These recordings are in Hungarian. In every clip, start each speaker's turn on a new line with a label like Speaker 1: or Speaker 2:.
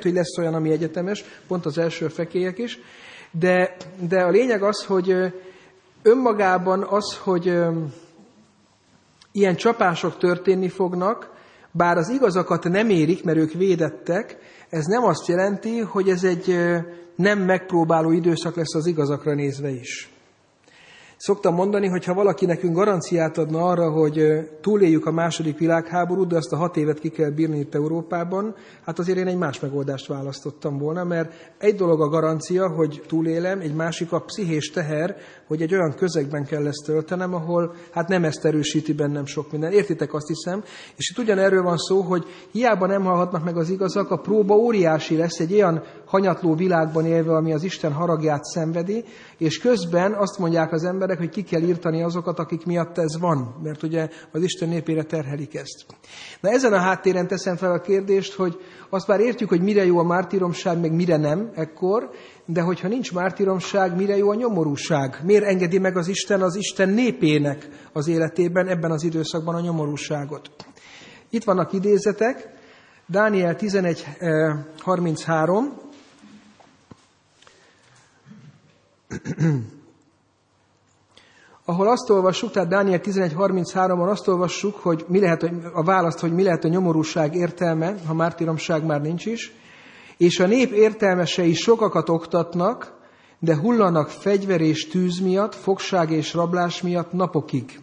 Speaker 1: hogy lesz olyan, ami egyetemes, pont az első fekélyek is, de a lényeg az, hogy önmagában az, hogy ilyen csapások történni fognak, bár az igazakat nem érik, mert ők védettek, ez nem azt jelenti, hogy ez egy nem megpróbáló időszak lesz az igazakra nézve is. Szoktam mondani, hogy ha valaki nekünk garanciát adna arra, hogy túléljük a második világháborút, de azt a 6 évet ki kell bírni itt Európában, hát azért én egy más megoldást választottam volna, mert egy dolog a garancia, hogy túlélem, egy másik a pszichés teher, hogy egy olyan közegben kell ezt töltenem, ahol hát nem ezt erősíti bennem sok minden. Értitek, azt hiszem? És itt ugyanerről van szó, hogy hiába nem hallhatnak meg az igazak, a próba óriási lesz egy olyan hanyatló világban élve, ami az Isten haragját szenvedi, és közben azt mondják az emberek, hogy ki kell írtani azokat, akik miatt ez van, mert ugye az Isten népére terhelik ezt. Na ezen a háttéren teszem fel a kérdést, hogy azt már értjük, hogy mire jó a mártíromság, meg mire nem ekkor, de hogyha nincs mártíromság, mire jó a nyomorúság? Miért engedi meg az Isten népének az életében ebben az időszakban a nyomorúságot? Itt vannak idézetek, Dániel 11.33, ahol azt olvassuk, tehát Dániel 11.33-on azt olvassuk, hogy mi lehet a választ, hogy mi lehet a nyomorúság értelme, ha mártíromság már nincs is, és a nép értelmesei sokakat oktatnak, de hullanak fegyver és tűz miatt, fogság és rablás miatt napokig.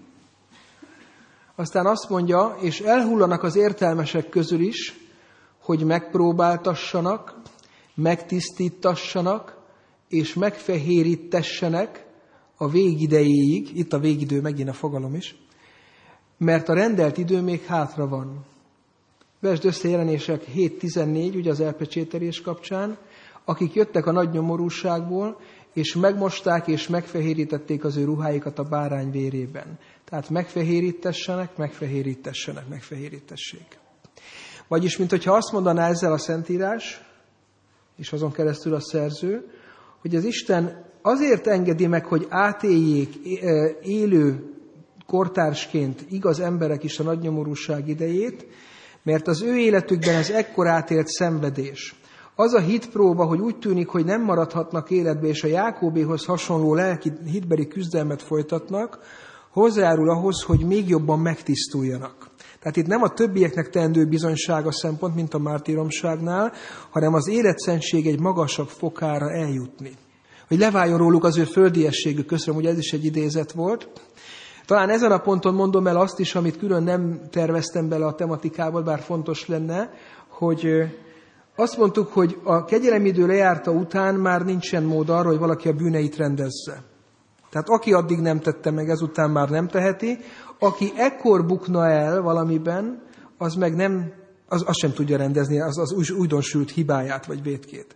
Speaker 1: Aztán azt mondja, és elhullanak az értelmesek közül is, hogy megpróbáltassanak, megtisztítassanak, és megfehérítessenek a végidejéig, itt a végidő megint a fogalom is, mert a rendelt idő még hátra van. Vesd össze Jelenések 7.14, ugye az elpecsételés kapcsán, akik jöttek a nagy nyomorúságból, és megmosták és megfehérítették az ő ruháikat a bárány vérében. Tehát megfehérítessenek, megfehérítessék. Vagyis, mintha azt mondaná ezzel a Szentírás, és azon keresztül a szerző, hogy az Isten azért engedi meg, hogy átéljék élő kortársként igaz emberek is a nagy nyomorúság idejét, mert az ő életükben ez ekkor átélt szenvedés. Az a hitpróba, hogy úgy tűnik, hogy nem maradhatnak életbe, és a Jákóbéhoz hasonló lelki hitbeli küzdelmet folytatnak, hozzájárul ahhoz, hogy még jobban megtisztuljanak. Tehát itt nem a többieknek teendő bizonysága szempont, mint a mártíromságnál, hanem az életszentség egy magasabb fokára eljutni. Hogy leváljon róluk az ő földiességük, köszönöm, hogy ez is egy idézet volt. Talán ezen a ponton mondom el azt is, amit külön nem terveztem bele a tematikába, bár fontos lenne, hogy azt mondtuk, hogy a kegyelemidő lejárta után már nincsen mód arra, hogy valaki a bűneit rendezze. Tehát aki addig nem tette meg, ezután már nem teheti. Aki ekkor bukna el valamiben, az meg nem, az sem tudja rendezni az újdonsült hibáját vagy vétkét.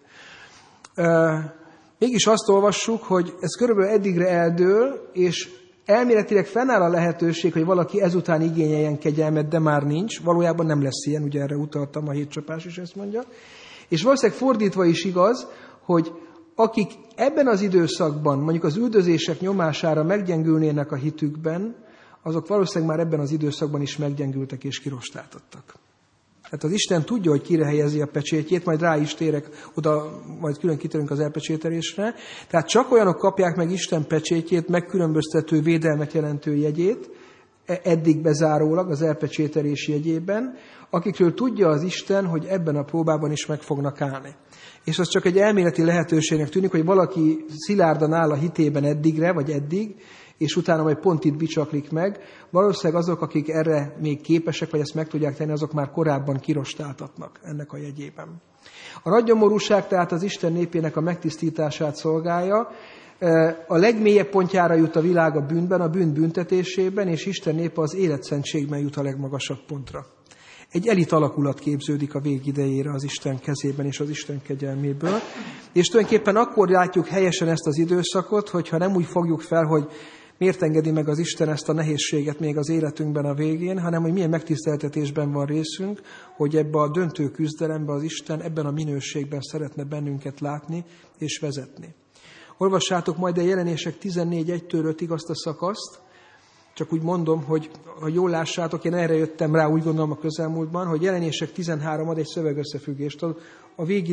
Speaker 1: Mégis azt olvassuk, hogy ez körülbelül eddigre eldől, és elméletileg fennáll a lehetőség, hogy valaki ezután igényeljen kegyelmet, de már nincs. Valójában nem lesz ilyen, ugye erre utaltam, a 7 csapás is ezt mondja. És valószínűleg fordítva is igaz, hogy akik ebben az időszakban, mondjuk az üldözések nyomására meggyengülnének a hitükben, azok valószínűleg már ebben az időszakban is meggyengültek és kirostáltattak. Tehát az Isten tudja, hogy kire helyezi a pecsétjét, majd rá is térek, oda majd külön kitérünk az elpecsételésre. Tehát csak olyanok kapják meg Isten pecsétjét, megkülönböztető védelmet jelentő jegyét, eddig bezárólag az elpecsételés jegyében, akikről tudja az Isten, hogy ebben a próbában is meg fognak állni. És az csak egy elméleti lehetőségnek tűnik, hogy valaki szilárdan áll a hitében eddigre, vagy eddig, és utána majd pont itt bicsaklik meg. Valószínűleg azok, akik erre még képesek, vagy ezt meg tudják tenni, azok már korábban kirostáltatnak ennek a jegyében. A nagy nyomorúság tehát az Isten népének a megtisztítását szolgálja. A legmélyebb pontjára jut a világ a bűnben, a bűn büntetésében, és Isten népe az életszentségben jut a legmagasabb pontra. Egy elit alakulat képződik a végidejére az Isten kezében és az Isten kegyelméből. És tulajdonképpen akkor látjuk helyesen ezt az időszakot, hogyha nem úgy fogjuk fel, hogy miért engedi meg az Isten ezt a nehézséget még az életünkben a végén, hanem hogy milyen megtiszteltetésben van részünk, hogy ebbe a döntő küzdelembe az Isten ebben a minőségben szeretne bennünket látni és vezetni. Olvassátok majd a Jelenések 14.1-5-ig azt a szakaszt, csak úgy mondom, hogy jól lássátok, én erre jöttem rá, úgy gondolom a közelmúltban, hogy Jelenések 13 ad egy szövegösszefüggést. A